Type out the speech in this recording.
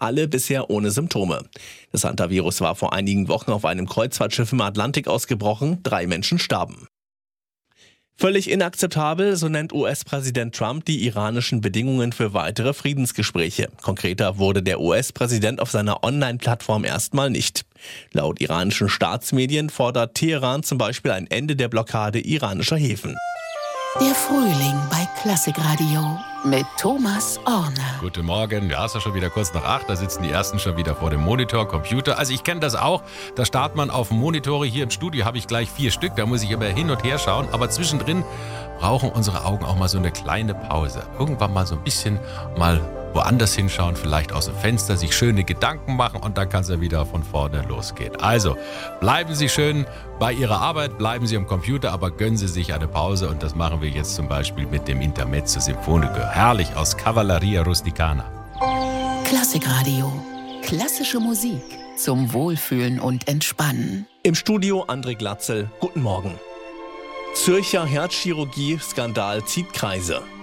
alle bisher ohne Symptome. Das Hantavirus war vor einigen Wochen auf einem Kreuzfahrtschiff im Atlantik ausgebrochen, 3 Menschen starben. Völlig inakzeptabel, so nennt US-Präsident Trump die iranischen Bedingungen für weitere Friedensgespräche. Konkreter wurde der US-Präsident auf seiner Online-Plattform erstmal nicht. Laut iranischen Staatsmedien fordert Teheran zum Beispiel ein Ende der Blockade iranischer Häfen. Der Frühling bei Klassikradio mit Thomas Orner. Guten Morgen, ja, ist ja schon wieder kurz nach 8, da sitzen die Ersten schon wieder vor dem Monitor, Computer. Also ich kenne das auch, da startet man auf Monitore, hier im Studio habe ich gleich 4 Stück, da muss ich immer hin und her schauen, aber zwischendrin brauchen unsere Augen auch mal so eine kleine Pause. Irgendwann mal so ein bisschen mal woanders hinschauen, vielleicht aus dem Fenster, sich schöne Gedanken machen und dann kann es ja wieder von vorne losgehen. Also, bleiben Sie schön bei Ihrer Arbeit, bleiben Sie am Computer, aber gönnen Sie sich eine Pause und das machen wir jetzt zum Beispiel mit dem Intermezzo Sinfonico. Herrlich aus Cavalleria Rusticana. Klassikradio. Klassische Musik zum Wohlfühlen und Entspannen. Im Studio André Glatzel, guten Morgen. Zürcher Herzchirurgie-Skandal zieht Kreise.